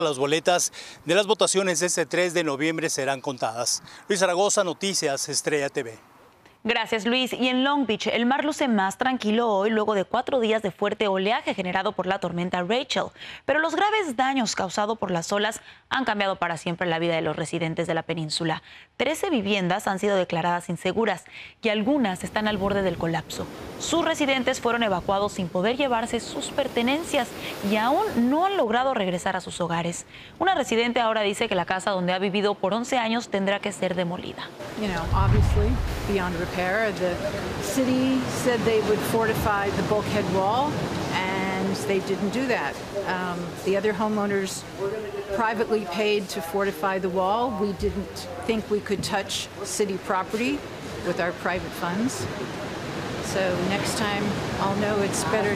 Las boletas de las votaciones este 3 de noviembre serán contadas. Luis Zaragoza, Noticias Estrella TV. Gracias, Luis. Y en Long Beach, el mar luce más tranquilo hoy luego de 4 días de fuerte oleaje generado por la tormenta Rachel. Pero los graves daños causados por las olas han cambiado para siempre la vida de los residentes de la península. 13 viviendas han sido declaradas inseguras y algunas están al borde del colapso. Sus residentes fueron evacuados sin poder llevarse sus pertenencias y aún no han logrado regresar a sus hogares. Una residente ahora dice que la casa donde ha vivido por 11 años tendrá que ser demolida. The city said they would fortify the bulkhead wall, and they didn't do that. The other homeowners privately paid to fortify the wall. We didn't think we could touch city property with our private funds. So next time, I'll know it's better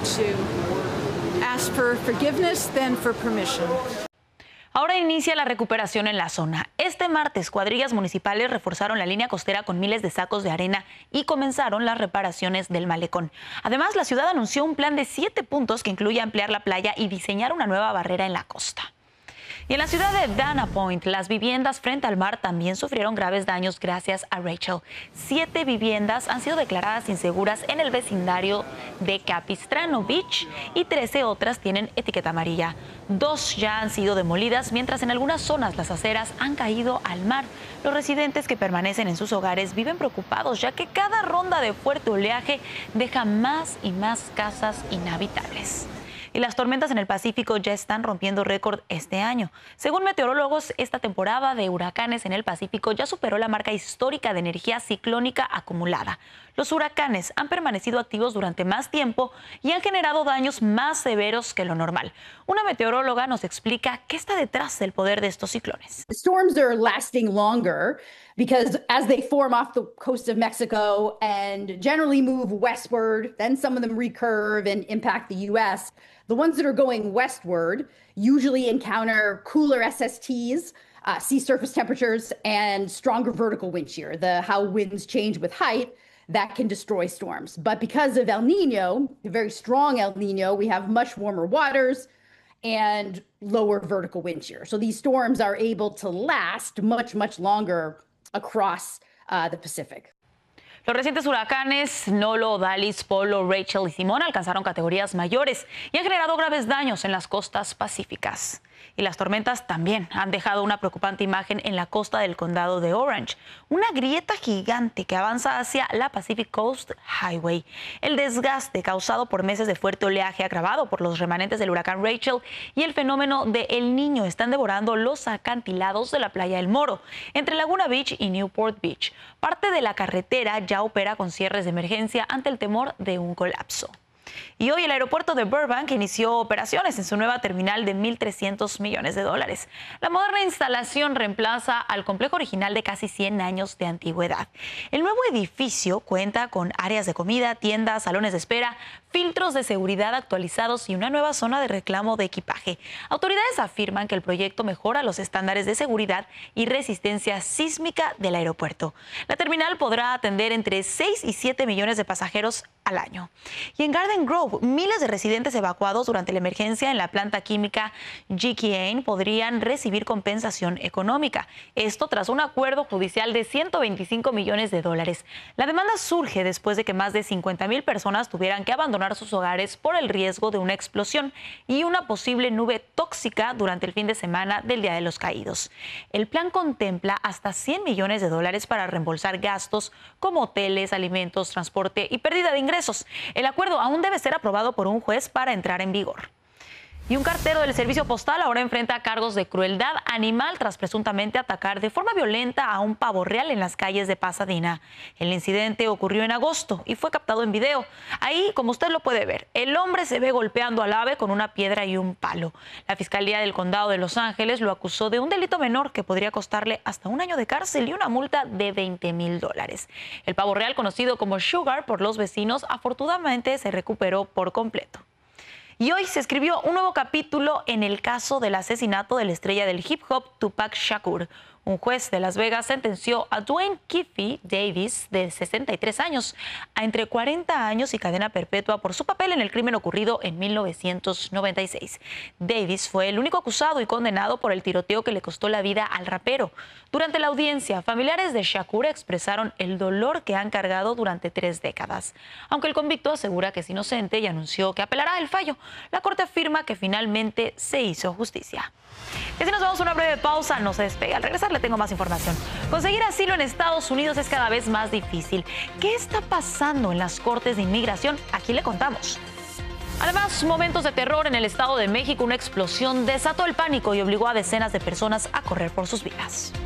to ask for forgiveness than for permission. Ahora inicia la recuperación en la zona. Este martes, cuadrillas municipales reforzaron la línea costera con miles de sacos de arena y comenzaron las reparaciones del malecón. Además, la ciudad anunció un plan de 7 puntos que incluye ampliar la playa y diseñar una nueva barrera en la costa. Y en la ciudad de Dana Point, las viviendas frente al mar también sufrieron graves daños gracias a Rachel. 7 viviendas han sido declaradas inseguras en el vecindario de Capistrano Beach y 13 otras tienen etiqueta amarilla. 2 ya han sido demolidas, mientras en algunas zonas las aceras han caído al mar. Los residentes que permanecen en sus hogares viven preocupados, ya que cada ronda de fuerte oleaje deja más y más casas inhabitables. Y las tormentas en el Pacífico ya están rompiendo récord este año. Según meteorólogos, esta temporada de huracanes en el Pacífico ya superó la marca histórica de energía ciclónica acumulada. Los huracanes han permanecido activos durante más tiempo y han generado daños más severos que lo normal. Una meteoróloga nos explica qué está detrás del poder de estos ciclones. Storms are lasting longer because as they form off the coast of Mexico and generally move westward, then some of them recurve and impact the U.S., the ones that are going westward usually encounter cooler SSTs, sea surface temperatures, and stronger vertical wind shear, how winds change with height. That can destroy storms. But because of El Nino, a very strong El Nino, we have much warmer waters and lower vertical wind shear. So these storms are able to last much, much longer across the Pacific. Los recientes huracanes Nolo, Dalis, Polo, Rachel y Simón alcanzaron categorías mayores y han generado graves daños en las costas pacíficas. Y las tormentas también han dejado una preocupante imagen en la costa del condado de Orange, una grieta gigante que avanza hacia la Pacific Coast Highway. El desgaste causado por meses de fuerte oleaje agravado por los remanentes del huracán Rachel y el fenómeno de El Niño están devorando los acantilados de la playa El Moro, entre Laguna Beach y Newport Beach. Parte de la carretera ya opera con cierres de emergencia ante el temor de un colapso. Y hoy el aeropuerto de Burbank inició operaciones en su nueva terminal de $1.300 millones. La moderna instalación reemplaza al complejo original de casi 100 años de antigüedad. El nuevo edificio cuenta con áreas de comida, tiendas, salones de espera, filtros de seguridad actualizados y una nueva zona de reclamo de equipaje. Autoridades afirman que el proyecto mejora los estándares de seguridad y resistencia sísmica del aeropuerto. La terminal podrá atender entre 6 y 7 millones de pasajeros al año. Y en Garden Grove, miles de residentes evacuados durante la emergencia en la planta química GKN podrían recibir compensación económica. Esto tras un acuerdo judicial de $125 millones. La demanda surge después de que más de 50,000 personas tuvieran que abandonar sus hogares por el riesgo de una explosión y una posible nube tóxica durante el fin de semana del Día de los Caídos. El plan contempla hasta $100 millones para reembolsar gastos como hoteles, alimentos, transporte y pérdida de ingresos. El acuerdo aún debe ser aprobado por un juez para entrar en vigor. Y un cartero del servicio postal ahora enfrenta cargos de crueldad animal tras presuntamente atacar de forma violenta a un pavo real en las calles de Pasadena. El incidente ocurrió en agosto y fue captado en video. Ahí, como usted lo puede ver, el hombre se ve golpeando al ave con una piedra y un palo. La Fiscalía del Condado de Los Ángeles lo acusó de un delito menor que podría costarle hasta 1 año de cárcel y una multa de $20,000. El pavo real, conocido como Sugar por los vecinos, afortunadamente se recuperó por completo. Y hoy se escribió un nuevo capítulo en el caso del asesinato de la estrella del hip hop Tupac Shakur. Un juez de Las Vegas sentenció a Duane Keffe Davis, de 63 años, a entre 40 años y cadena perpetua por su papel en el crimen ocurrido en 1996. Davis fue el único acusado y condenado por el tiroteo que le costó la vida al rapero. Durante la audiencia, familiares de Shakur expresaron el dolor que han cargado durante 3 décadas. Aunque el convicto asegura que es inocente y anunció que apelará el fallo, la corte afirma que finalmente se hizo justicia. Y así nos vamos a una breve pausa, no se despegue. Al regresar le tengo más información. Conseguir asilo en Estados Unidos es cada vez más difícil. ¿Qué está pasando en las cortes de inmigración? Aquí le contamos. Además, momentos de terror en el Estado de México. Una explosión desató el pánico y obligó a decenas de personas a correr por sus vidas.